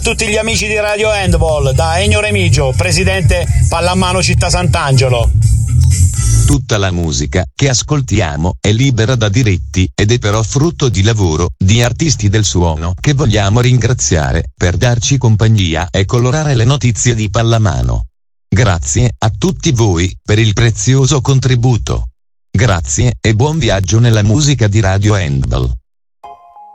Tutti gli amici di Radio Handball, da Ennio Remigio, presidente Pallamano Città Sant'Angelo. Tutta la musica che ascoltiamo è libera da diritti ed è però frutto di lavoro di artisti del suono che vogliamo ringraziare per darci compagnia e colorare le notizie di Pallamano. Grazie a tutti voi per il prezioso contributo. Grazie e buon viaggio nella musica di Radio Handball.